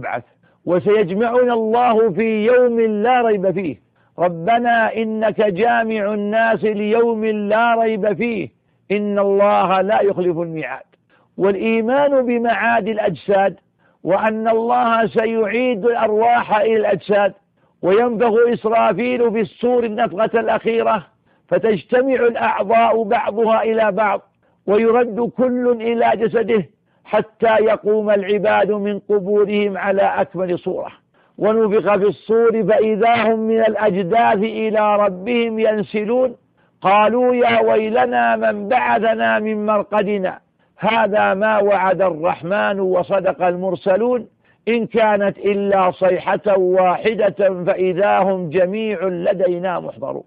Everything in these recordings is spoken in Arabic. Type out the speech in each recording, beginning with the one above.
المبعث. وسيجمعنا الله في يوم لا ريب فيه. ربنا إنك جامع الناس ليوم لا ريب فيه إن الله لا يخلف الميعاد. والإيمان بمعاد الأجساد، وأن الله سيعيد الأرواح إلى الأجساد، وينفخ إسرافيل في الصور النفخة الأخيرة فتجتمع الأعضاء بعضها إلى بعض ويرد كل إلى جسده حتى يقوم العباد من قبورهم على أكمل صورة. ونفخ في الصور فإذا هم من الأجداث إلى ربهم ينسلون. قالوا يا ويلنا من بعثنا من مرقدنا هذا ما وعد الرحمن وصدق المرسلون إن كانت إلا صيحة واحدة فإذا هم جميع لدينا محضرون.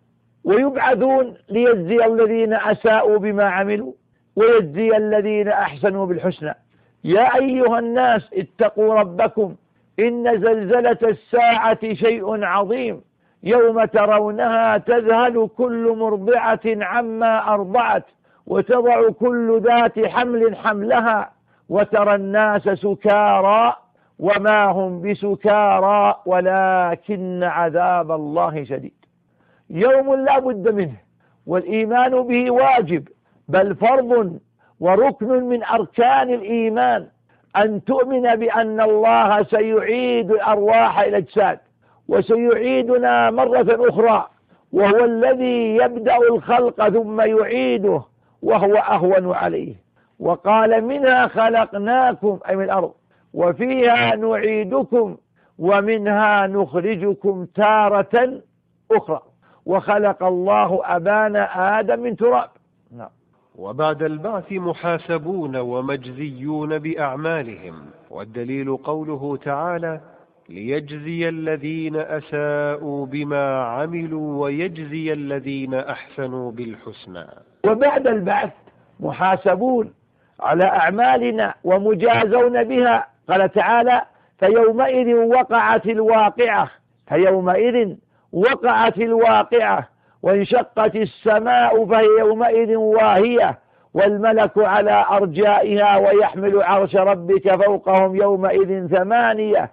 ويبعثون ليجزي الذين أساءوا بما عملوا ويجزي الذين أحسنوا بالحسنى. يا أيها الناس اتقوا ربكم إن زلزلة الساعة شيء عظيم يوم ترونها تذهل كل مرضعة عما أرضعت وتضع كل ذات حمل حملها وترى الناس سكارى وما هم بسكارى ولكن عذاب الله شديد. يوم لا بد منه، والإيمان به واجب بل فرض وركن من أركان الإيمان أن تؤمن بأن الله سيعيد الأرواح إلى الأجساد وسيعيدنا مرة أخرى، وهو الذي يبدأ الخلق ثم يعيده وهو أهون عليه. وقال منها خلقناكم أي من الأرض وفيها نعيدكم ومنها نخرجكم تارة أخرى. وخلق الله أبانا آدم من تراب. نعم. وبعد البعث محاسبون ومجزيون بأعمالهم. والدليل قوله تعالى ليجزي الذين أساءوا بما عملوا ويجزي الذين أحسنوا بالحسنى. وبعد البعث محاسبون على أعمالنا ومجازون بها. قال تعالى فيومئذ وقعت الواقعة فيومئذ وقعت الواقعة وانشقت السماء فهي يومئذ واهية والملك على أرجائها ويحمل عرش ربك فوقهم يومئذ ثمانية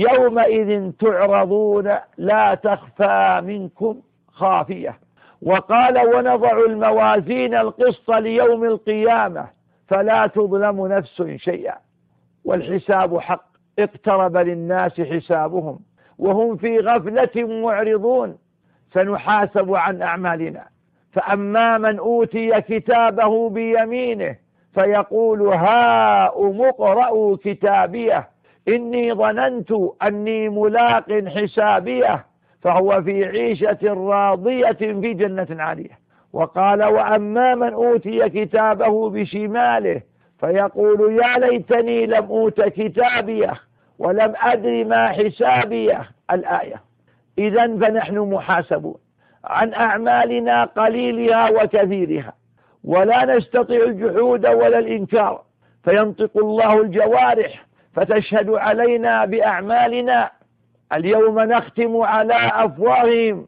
يومئذ تعرضون لا تخفى منكم خافية. وقال ونضع الموازين القسط ليوم القيامة فلا تظلم نفس شيئا والحساب حق اقترب للناس حسابهم وهم في غفلة معرضون. سنحاسب عن أعمالنا فأما من أوتي كتابه بيمينه فيقول هاؤم اقرءوا كتابيه إني ظننت أني ملاق حسابيه فهو في عيشة راضية في جنة عالية. وقال وأما من أوتي كتابه بشماله فيقول يا ليتني لم أوت كتابيه ولم أدر ما حسابيه. الآية. إذن فنحن محاسبون عن أعمالنا قليلها وكثيرها ولا نستطيع الجحود ولا الإنكار فينطق الله الجوارح فتشهد علينا بأعمالنا. اليوم نختم على أفواههم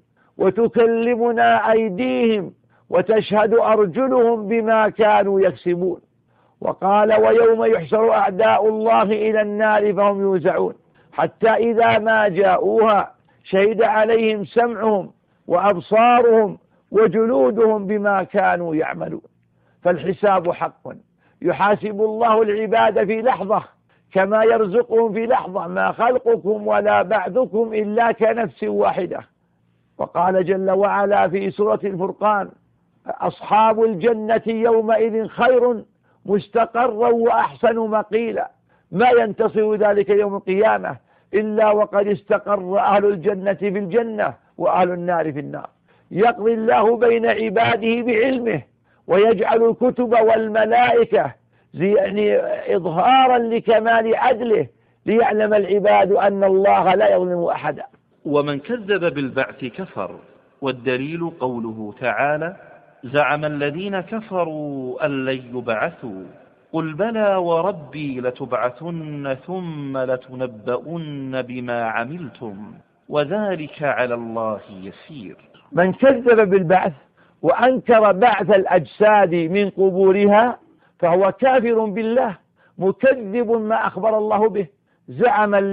وتكلمنا أيديهم وتشهد أرجلهم بما كانوا يكسبون. وقال ويوم يحشر أعداء الله إلى النار فهم يوزعون حتى إذا ما جاءوها شهد عليهم سمعهم وأبصارهم وجلودهم بما كانوا يعملون. فالحساب حق يحاسب الله العباد في لحظة كما يرزقهم في لحظة ما خلقكم ولا بعثكم إلا كنفس واحدة. وقال جل وعلا في سورة الفرقان أصحاب الجنة يومئذ خير مستقرا وأحسن مقيلا. ما ينتصر ذلك يوم القيامة إلا وقد استقر أهل الجنة في الجنة وأهل النار في النار. يقضي الله بين عباده بعلمه ويجعل الكتب والملائكة يعني إظهارا لكمال عدله ليعلم العباد أن الله لا يظلم أحدا. ومن كذب بالبعث كفر. والدليل قوله تعالى زعم الذين كفروا أن لن يبعثوا قل بلى وربي لتبعثن ثم لتنبؤن بما عملتم وذلك على الله يسير. من كذب بالبعث وأنكر بعث الأجساد من قبورها فهو كافر بالله مكذب ما أخبر الله به. زعم